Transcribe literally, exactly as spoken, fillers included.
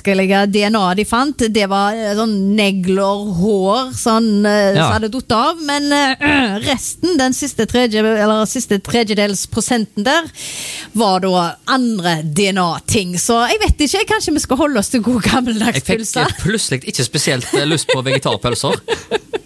menneskelige D N A de fant, det var sånn negler, hår, sånn ja. Så hadde dott av, men uh, resten, den siste, tredje, eller siste tredjedels prosenten der, var da andre D N A-ting. Så jeg vet ikke, kanskje vi skal holde oss til god gammeldags pølser. Jeg fikk plutselig ikke spesielt lyst på vegetarpølser.